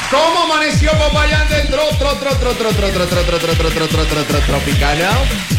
¿Cómo amaneció Popayán del Tropicana?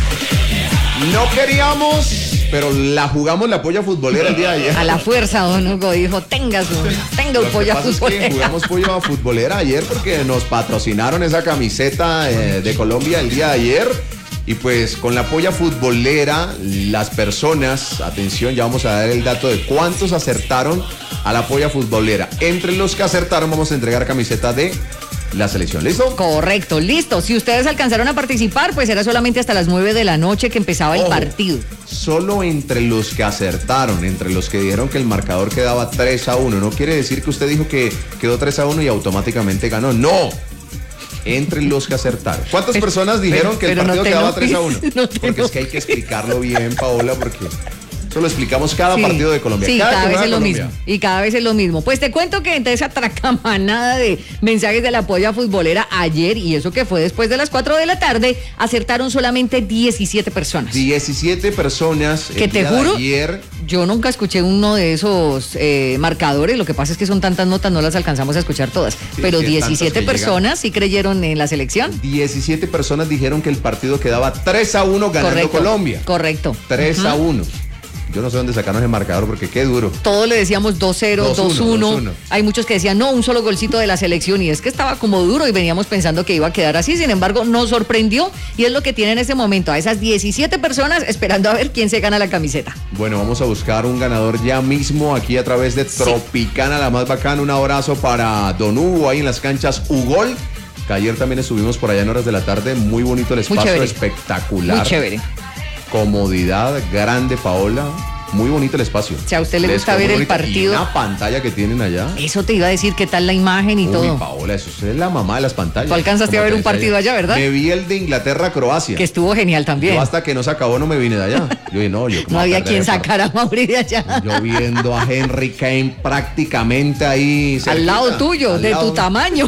No queríamos, pero la jugamos la polla futbolera el día de ayer. A la fuerza, don Hugo dijo, tenga el polla futbolera. Es que jugamos polla futbolera ayer porque nos patrocinaron esa camiseta de Colombia el día de ayer. Y pues con la polla futbolera, las personas, atención, ya vamos a dar el dato de cuántos acertaron a la polla futbolera. Entre los que acertaron vamos a entregar camiseta de la selección. ¿Listo? Correcto, listo. Si ustedes alcanzaron a participar, pues era solamente hasta las 9 de la noche que empezaba el partido. Solo entre los que acertaron, entre los que dijeron que el marcador quedaba 3-1. No quiere decir que usted dijo que quedó 3-1 y automáticamente ganó. ¡No! Entre los que acertaron. ¿Cuántas personas dijeron que el partido quedaba 3-1? Porque es que hay que explicarlo bien, Paola, porque eso lo explicamos cada partido de Colombia. Sí, cada vez es lo mismo. Y cada vez es lo mismo. Pues te cuento que entre esa tracamanada de mensajes de la polla futbolera ayer, y eso que fue después de las 4 de la tarde, acertaron solamente 17 personas. 17 personas. Que te juro, ayer, yo nunca escuché uno de esos marcadores. Lo que pasa es que son tantas notas, no las alcanzamos a escuchar todas. Sí, pero 17 personas sí creyeron en la selección. 17 personas dijeron que el partido quedaba 3-1 ganando Colombia. Correcto. 3-1. Yo no sé dónde sacaron el marcador porque qué duro. Todos le decíamos 2-0, 2-1. Hay muchos que decían, no, un solo golcito de la selección. Y es que estaba como duro y veníamos pensando que iba a quedar así. Sin embargo, nos sorprendió y es lo que tiene en este momento a esas 17 personas esperando a ver quién se gana la camiseta. Bueno, vamos a buscar un ganador ya mismo aquí a través de Tropicana, la más bacana. Un abrazo para Don Hugo ahí en las canchas Ugol, que ayer también estuvimos por allá en horas de la tarde. Muy bonito el espacio, espectacular. Muy chévere. Comodidad grande, Paola. Muy bonito el espacio. Si a usted le gusta ver el partido. Y una pantalla que tienen allá. Eso te iba a decir, qué tal la imagen y todo. Paola, eso es la mamá de las pantallas. Tú alcanzaste a ver un partido allá, ¿verdad? Me vi el de Inglaterra-Croacia. Que estuvo genial también. Yo hasta que no se acabó no me vine de allá. Yo dije, no había quien sacara a Mauri de allá. Yo viendo a Henry Kane prácticamente ahí cerquita, al lado tuyo, de tu tamaño.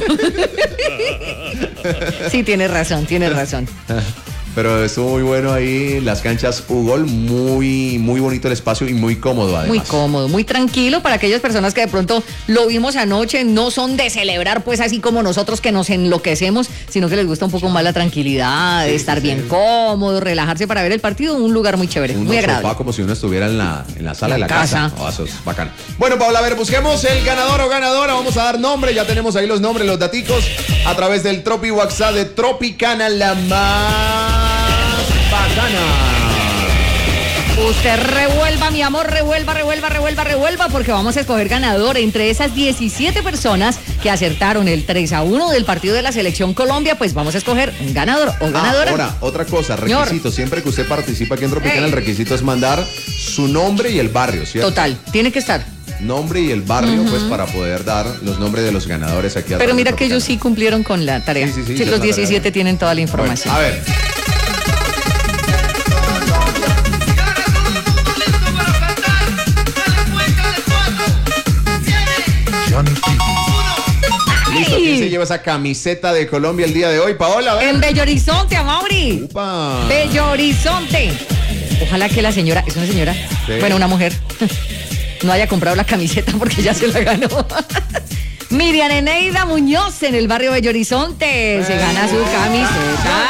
Sí, tienes razón. Pero estuvo muy bueno ahí, las canchas Ugol, muy bonito el espacio y muy cómodo además. Muy cómodo, muy tranquilo para aquellas personas que de pronto lo vimos anoche, no son de celebrar pues así como nosotros que nos enloquecemos, sino que les gusta un poco más la tranquilidad, de estar bien cómodo, relajarse para ver el partido, un lugar muy chévere, muy agradable. Sofá como si uno estuviera en la sala de la casa. Oh, eso es bacán. Bueno, Paola, a ver, busquemos el ganador o ganadora, vamos a dar nombre, ya tenemos ahí los nombres, los daticos, a través del Tropi WhatsApp de Tropicana, la más bacana. Usted revuelva, mi amor, revuelva, porque vamos a escoger ganador entre esas 17 personas que acertaron el 3-1 del partido de la selección Colombia, pues vamos a escoger un ganador o ganadora. Ahora, otra cosa, requisito, siempre que usted participa aquí en Tropicana, el requisito es mandar su nombre y el barrio, ¿cierto? Total, tiene que estar. Nombre y el barrio, pues para poder dar los nombres de los ganadores aquí. Pero mira que ellos sí cumplieron con la tarea. Sí, los 17 tienen toda la información. Bueno, a ver. Listo, ¿quién se lleva esa camiseta de Colombia el día de hoy, Paola? En Bello Horizonte, Amaury. ¡Upa! Bello Horizonte. Ojalá que la señora, ¿es una señora? Sí. Bueno, una mujer. No haya comprado la camiseta porque ya se la ganó. Miriam Eneida Muñoz en el barrio Bello Horizonte. Se gana su camiseta.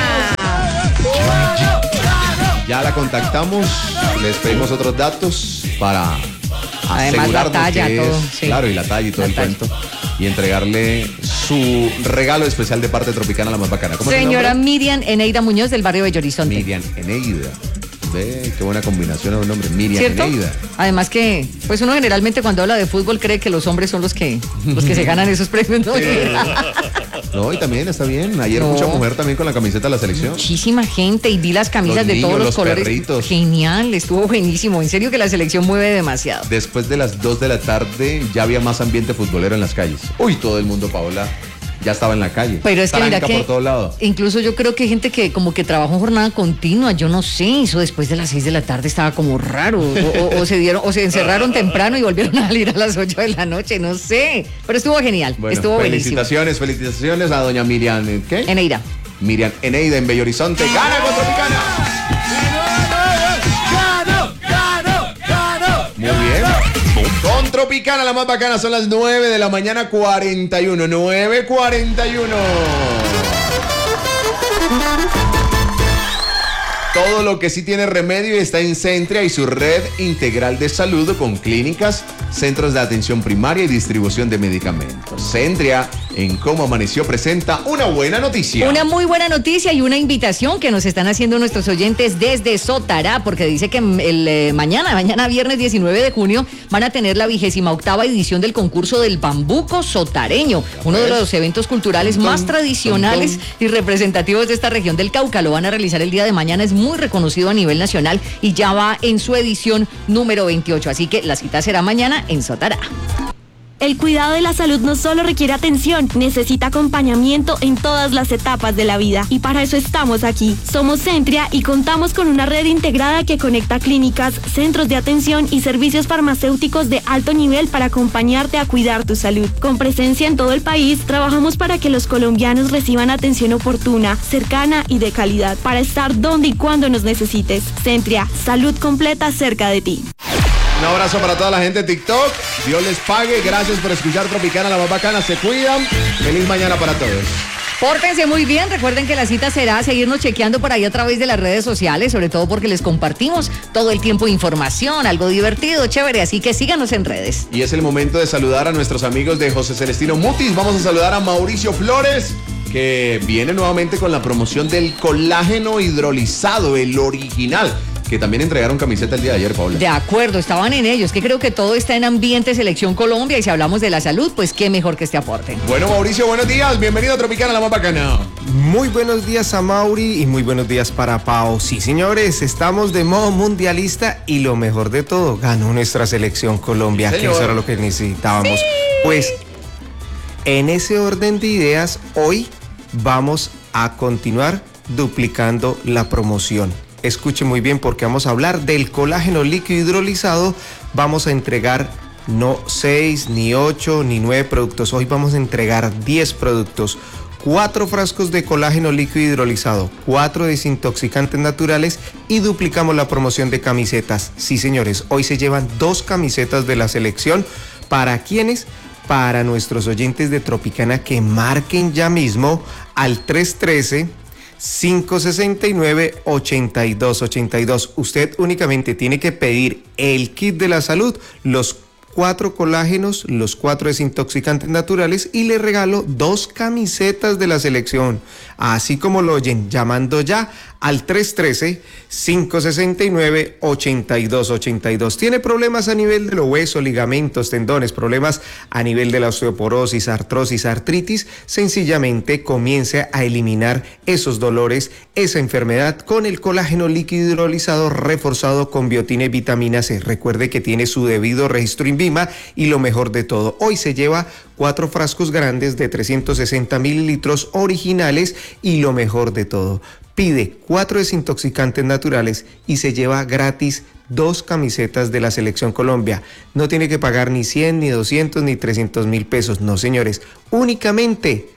Ya la contactamos, les pedimos otros datos para además la talla, que todo, sí. Claro, y la talla y todo el cuento. Y entregarle su regalo especial de parte Tropicana, la más bacana. ¿Cómo señora Miriam Eneida Muñoz del barrio Bello Horizonte? Miriam Eneida. Ve, qué buena combinación de un nombre, Miriam Eneida. Además que, pues uno generalmente cuando habla de fútbol cree que los hombres son los que se ganan esos premios. ¿No? Sí. No, y también está bien. Ayer mucha mujer también con la camiseta de la selección. Muchísima gente y vi las camisas de todos los colores. Perritos. Genial, estuvo buenísimo. En serio que la selección mueve demasiado. Después de las 2 de la tarde ya había más ambiente futbolero en las calles. Uy, todo el mundo, Paola, ya estaba en la calle. Pero es que mira que por todo lado. Incluso yo creo que hay gente que como que trabajó en jornada continua, yo no sé, eso después de las 6 de la tarde estaba como raro, o se encerraron temprano y volvieron a salir a las 8 de la noche, no sé, pero estuvo genial, bueno, estuvo buenísimo. Felicitaciones a doña Miriam, ¿qué? Eneida. Miriam Eneida en Bello Horizonte, ¡gana con Tropicana! ¡Gano! Muy bien. Con Tropicana, la más bacana, son las 9 de la mañana, 41, 9:41. Todo lo que sí tiene remedio está en Centria y su red integral de salud con clínicas, centros de atención primaria y distribución de medicamentos. Centria, en Cómo Amaneció, presenta una buena noticia. Una muy buena noticia y una invitación que nos están haciendo nuestros oyentes desde Sotará, porque dice que mañana viernes 19 de junio, van a tener la 28ª edición del concurso del bambuco sotareño, uno de los eventos culturales más tradicionales y representativos de esta región del Cauca. Lo van a realizar el día de mañana, es muy reconocido a nivel nacional y ya va en su edición número 28, así que la cita será mañana en Sotará. El cuidado de la salud no solo requiere atención, necesita acompañamiento en todas las etapas de la vida. Y para eso estamos aquí. Somos Centria y contamos con una red integrada que conecta clínicas, centros de atención y servicios farmacéuticos de alto nivel para acompañarte a cuidar tu salud. Con presencia en todo el país, trabajamos para que los colombianos reciban atención oportuna, cercana y de calidad, para estar donde y cuando nos necesites. Centria, salud completa cerca de ti. Un abrazo para toda la gente de TikTok. Dios les pague. Gracias por escuchar Tropicana, la más bacana. Se cuidan. Feliz mañana para todos. Pórtense muy bien. Recuerden que la cita será seguirnos chequeando por ahí a través de las redes sociales, sobre todo porque les compartimos todo el tiempo información, algo divertido, chévere. Así que síganos en redes. Y es el momento de saludar a nuestros amigos de José Celestino Mutis. Vamos a saludar a Mauricio Flores, que viene nuevamente con la promoción del colágeno hidrolizado, el original, que también entregaron camiseta el día de ayer, Paula. De acuerdo, estaban en ellos, que creo que todo está en ambiente Selección Colombia, y si hablamos de la salud, pues qué mejor que este aporte. Bueno, Mauricio, buenos días, bienvenido a Tropicana, la más bacana. Muy buenos días a Mauri y muy buenos días para Pau. Sí, señores, estamos de modo mundialista y lo mejor de todo, ganó nuestra Selección Colombia, que eso era lo que necesitábamos. Sí. Pues, en ese orden de ideas, hoy vamos a continuar duplicando la promoción. Escuche muy bien porque vamos a hablar del colágeno líquido hidrolizado. Vamos a entregar no 6, ni 8, ni 9 productos. Hoy vamos a entregar 10 productos. 4 frascos de colágeno líquido hidrolizado, 4 desintoxicantes naturales y duplicamos la promoción de camisetas. Sí, señores, hoy se llevan 2 camisetas de la selección. ¿Para quiénes? Para nuestros oyentes de Tropicana que marquen ya mismo al 313-569-8282. Usted únicamente tiene que pedir el kit de la salud, los 4 colágenos, los 4 desintoxicantes naturales y le regalo 2 camisetas de la selección. Así como lo oyen, llamando ya al 313-569-8282. ¿Tiene problemas a nivel de los huesos, ligamentos, tendones, problemas a nivel de la osteoporosis, artrosis, artritis? Sencillamente comience a eliminar esos dolores, esa enfermedad con el colágeno líquido hidrolizado reforzado con biotina y vitamina C. Recuerde que tiene su debido registro INVIMA y lo mejor de todo, hoy se lleva 4 frascos grandes de 360 mililitros originales y lo mejor de todo, pide 4 desintoxicantes naturales y se lleva gratis 2 camisetas de la Selección Colombia. No tiene que pagar ni 100, ni 200, ni 300 mil pesos. No, señores, únicamente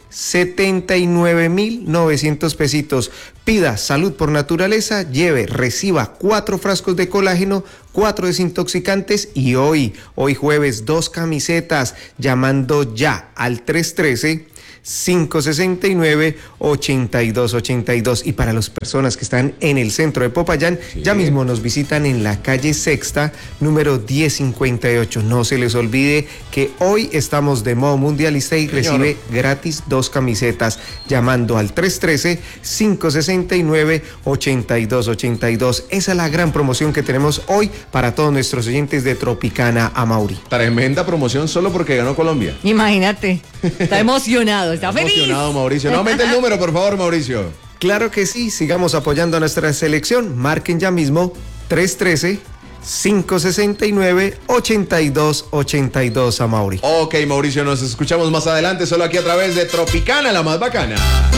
79,900 pesitos. Pida salud por naturaleza, reciba 4 frascos de colágeno, 4 desintoxicantes y hoy jueves 2 camisetas, llamando ya al 313-569-8282. Y para las personas que están en el centro de Popayán, ya mismo nos visitan en la calle Sexta, número 1058. No se les olvide que hoy estamos de modo mundialista y recibe gratis 2 camisetas, llamando al 313-569-8282. Esa es la gran promoción que tenemos hoy para todos nuestros oyentes de Tropicana a Mauri. Tremenda promoción solo porque ganó Colombia. Imagínate, está emocionado, está feliz. Emocionado, Mauricio. Nuevamente el número, por favor, Mauricio. Claro que sí, sigamos apoyando a nuestra selección. Marquen ya mismo 313-569-8282 a Mauri. Ok, Mauricio, nos escuchamos más adelante solo aquí a través de Tropicana, la más bacana.